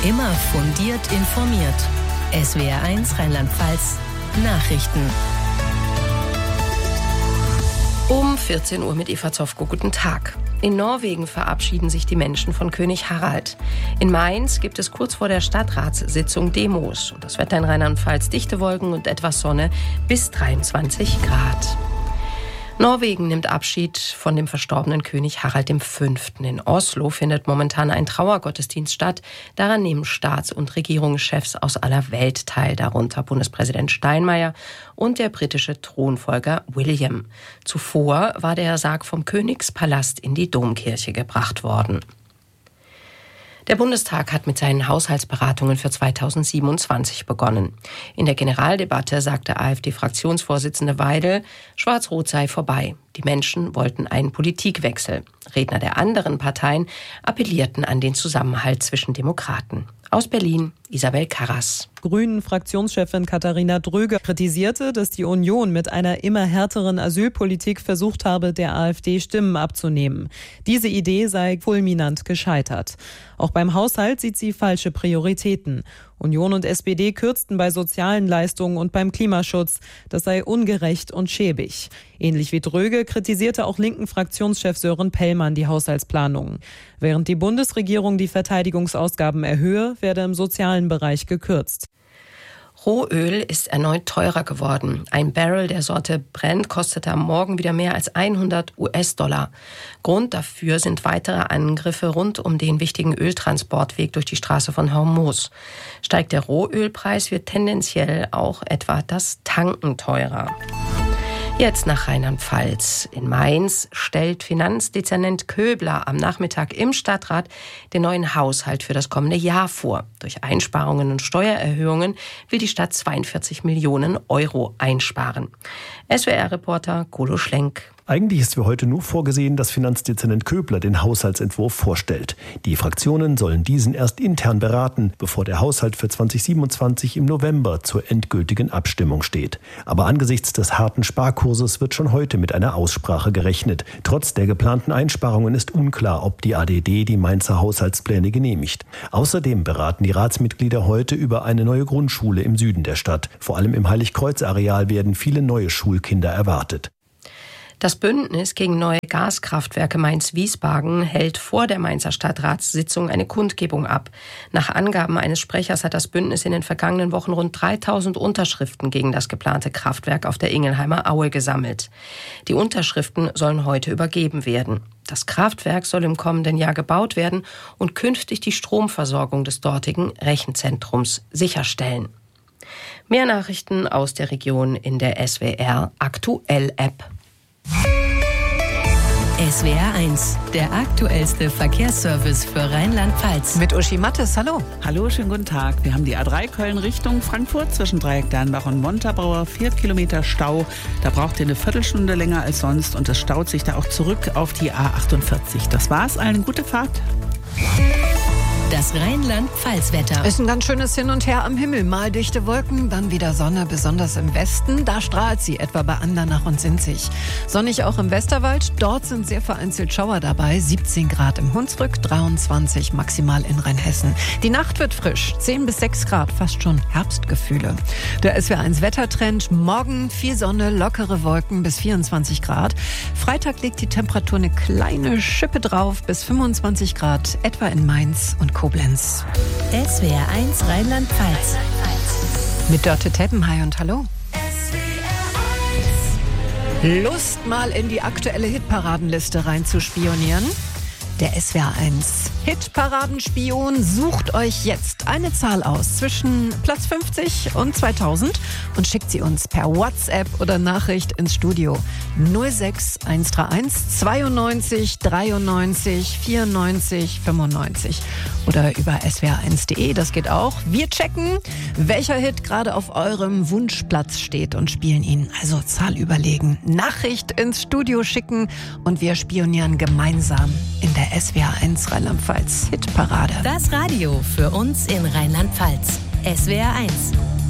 Immer fundiert informiert. SWR1 Rheinland-Pfalz Nachrichten. Um 14 Uhr mit Eva Zofko. Guten Tag. In Norwegen verabschieden sich die Menschen von König Harald. In Mainz gibt es kurz vor der Stadtratssitzung Demos. Und das Wetter in Rheinland-Pfalz: dichte Wolken und etwas Sonne bis 23 Grad. Norwegen nimmt Abschied von dem verstorbenen König Harald V. In Oslo findet momentan ein Trauergottesdienst statt. Daran nehmen Staats- und Regierungschefs aus aller Welt teil, darunter Bundespräsident Steinmeier und der britische Thronfolger William. Zuvor war der Sarg vom Königspalast in die Domkirche gebracht worden. Der Bundestag hat mit seinen Haushaltsberatungen für 2027 begonnen. In der Generaldebatte sagte AfD-Fraktionsvorsitzende Weidel, Schwarz-Rot sei vorbei. Die Menschen wollten einen Politikwechsel. Redner der anderen Parteien appellierten an den Zusammenhalt zwischen Demokraten. Aus Berlin, Isabel Karras. Grünen-Fraktionschefin Katharina Dröger kritisierte, dass die Union mit einer immer härteren Asylpolitik versucht habe, der AfD Stimmen abzunehmen. Diese Idee sei fulminant gescheitert. Auch beim Haushalt sieht sie falsche Prioritäten. Union und SPD kürzten bei sozialen Leistungen und beim Klimaschutz. Das sei ungerecht und schäbig. Ähnlich wie Dröge kritisierte auch linken Fraktionschef Sören Pellmann die Haushaltsplanungen. Während die Bundesregierung die Verteidigungsausgaben erhöhe, werde im sozialen Bereich gekürzt. Rohöl ist erneut teurer geworden. Ein Barrel der Sorte Brent kostete am Morgen wieder mehr als 100 US-Dollar. Grund dafür sind weitere Angriffe rund um den wichtigen Öltransportweg durch die Straße von Hormuz. Steigt der Rohölpreis, wird tendenziell auch etwa das Tanken teurer. Jetzt nach Rheinland-Pfalz. In Mainz stellt Finanzdezernent Köbler am Nachmittag im Stadtrat den neuen Haushalt für das kommende Jahr vor. Durch Einsparungen und Steuererhöhungen will die Stadt 42 Millionen Euro einsparen. SWR-Reporter Golo Schlenk. Eigentlich ist für heute nur vorgesehen, dass Finanzdezernent Köbler den Haushaltsentwurf vorstellt. Die Fraktionen sollen diesen erst intern beraten, bevor der Haushalt für 2027 im November zur endgültigen Abstimmung steht. Aber angesichts des harten Sparkurses wird schon heute mit einer Aussprache gerechnet. Trotz der geplanten Einsparungen ist unklar, ob die ADD die Mainzer Haushaltspläne genehmigt. Außerdem beraten die Ratsmitglieder heute über eine neue Grundschule im Süden der Stadt. Vor allem im Heiligkreuz-Areal werden viele neue Schulkinder erwartet. Das Bündnis gegen neue Gaskraftwerke Mainz-Wiesbaden hält vor der Mainzer Stadtratssitzung eine Kundgebung ab. Nach Angaben eines Sprechers hat das Bündnis in den vergangenen Wochen rund 3000 Unterschriften gegen das geplante Kraftwerk auf der Ingelheimer Aue gesammelt. Die Unterschriften sollen heute übergeben werden. Das Kraftwerk soll im kommenden Jahr gebaut werden und künftig die Stromversorgung des dortigen Rechenzentrums sicherstellen. Mehr Nachrichten aus der Region in der SWR Aktuell App. SWR1, der aktuellste Verkehrsservice für Rheinland-Pfalz. Mit Uschi Mattes, hallo. Hallo, schönen guten Tag. Wir haben die A3 Köln Richtung Frankfurt zwischen Dreieck Dernbach und Montabaur. 4 Kilometer Stau. Da braucht ihr eine Viertelstunde länger als sonst und es staut sich da auch zurück auf die A48. Das war's. Allen gute Fahrt. Das Rheinland-Pfalz-Wetter. Ist ein ganz schönes Hin und Her am Himmel. Mal dichte Wolken, dann wieder Sonne, besonders im Westen. Da strahlt sie, etwa bei Andernach und Sinzig. Sonnig auch im Westerwald. Dort sind sehr vereinzelt Schauer dabei. 17 Grad im Hunsrück, 23 maximal in Rheinhessen. Die Nacht wird frisch, 10 bis 6 Grad, fast schon Herbstgefühle. Der SWR1 Wettertrend. Morgen viel Sonne, lockere Wolken bis 24 Grad. Freitag legt die Temperatur eine kleine Schippe drauf, bis 25 Grad, etwa in Mainz und Koblenz. SWR1 Rheinland-Pfalz. Mit Dörte Teppenhey und hallo. Lust, mal in die aktuelle Hitparadenliste reinzuspionieren? Der SWR1 Hitparadenspion sucht euch jetzt eine Zahl aus zwischen Platz 50 und 2000 und schickt sie uns per WhatsApp oder Nachricht ins Studio 06131 92 93 94 95 oder über swr1.de, das geht auch. Wir checken, welcher Hit gerade auf eurem Wunschplatz steht und spielen ihn. Also Zahl überlegen, Nachricht ins Studio schicken und wir spionieren gemeinsam in der SWR1 Rheinland-Pfalz Hitparade. Das Radio für uns in Rheinland-Pfalz. SWR1.